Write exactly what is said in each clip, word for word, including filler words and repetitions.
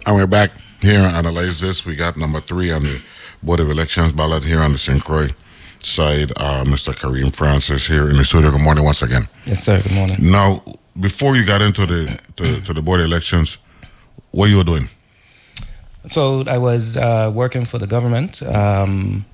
And we're back here and analyze this. We got number three on the Board of Elections ballot here on the Saint Croix side. Uh, Mister Kareem Francis here in the studio. Good morning once again. Yes, sir. Good morning. Now, before you got into the to, to the Board of Elections, what you were doing? So I was uh, working for the government. Um,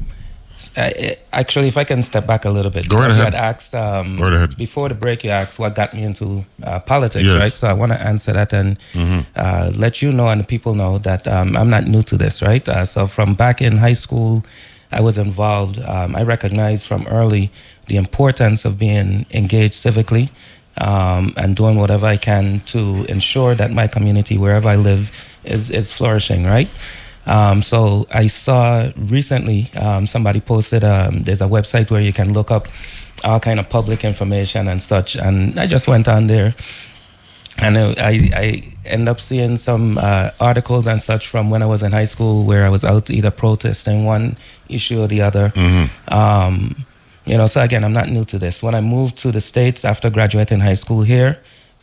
I, actually, if I can step back a little bit. Go right ahead. You had asked, um, Go right ahead. Before the break, you asked what got me into uh, politics, Yes. right? So I want to answer that and mm-hmm. uh, let you know and the people know that um, I'm not new to this, right? Uh, so from back in high school, I was involved. Um, I recognized from early the importance of being engaged civically um, and doing whatever I can to ensure that my community, wherever I live, is, is flourishing, right? Um, so I saw recently um, somebody posted um, there's a website where you can look up all kind of public information and such, and I just went on there and I, I end up seeing some uh, articles and such from when I was in high school where I was out either protesting one issue or the other. Mm-hmm. Um, you know, so again, I'm not new to this. When I moved to the States after graduating high school here,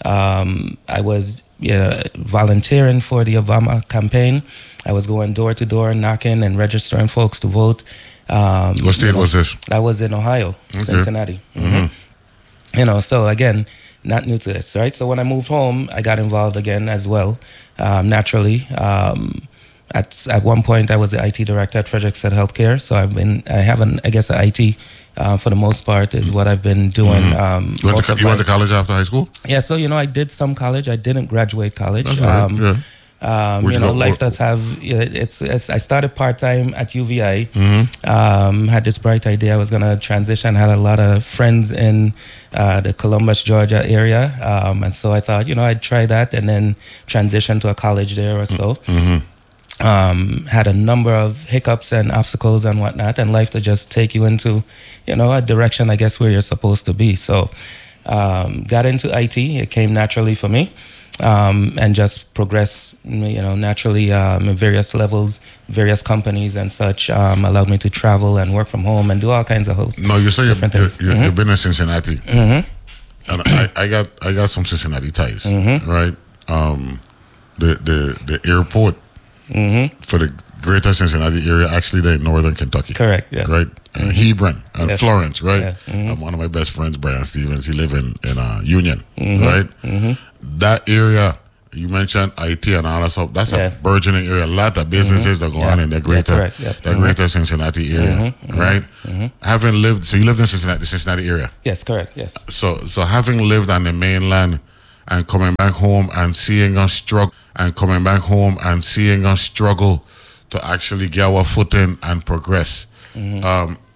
um, I was yeah, volunteering for the Obama campaign. I was going door to door, knocking and registering folks to vote. Um, What state you know, was this? That was in Ohio, Okay. Cincinnati. Mm-hmm. Mm-hmm. You know, so again, not new to this, right? So when I moved home, I got involved again as well, um, naturally. Um, at at one point, I was the I T director at Frederickson Healthcare. So I've been, I have an, I guess, an I T uh, for the most part is what I've been doing. Mm-hmm. Um, You, went to, you my, went to college after high school? Yeah, so, you know, I did some college. I didn't graduate college. That's all right. Um, Yeah. Um, Where'd you you know, go? life Where- does have. Yeah, it's, it's. I started part time at U V I. Mm-hmm. Um, had this bright idea I was gonna transition. Had a lot of friends in uh, the Columbus, Georgia area, um, and so I thought, you know, I'd try that and then transition to a college there or so. Mm-hmm. Um, had a number of hiccups and obstacles and whatnot, and life to just take you into, you know, a direction I guess where you're supposed to be. So, um, got into I T. It came naturally for me. Um, and just progress, you know, naturally um, in various levels, various companies and such, um, allowed me to travel and work from home and do all kinds of hosts. No, you say you've, different you things. you Mhm. you've been in Cincinnati. Mm-hmm. And I, I got I got some Cincinnati ties, Mm-hmm. right? Um, the the the airport Mm-hmm. for the greater Cincinnati area, actually, they're in northern Kentucky. Correct, yes. Right? Uh, Hebron and Yes. Florence, right? Yeah. Mhm. Um, one of my best friends, Brian Stevens, he live in, in uh, Union, Mhm. right? Mhm. That area, you mentioned I T and all that stuff, that's Yeah. a burgeoning area. A lot of businesses that go Yeah. on in the Yeah, greater, correct. Yep. the Mhm. greater Cincinnati area, right? Having lived, so you lived in Cincinnati, the Cincinnati area. Yes, correct, yes. So, so having lived on the mainland and coming back home and seeing us struggle and coming back home and seeing us struggle to actually get our footing and progress. Mm-hmm. Um,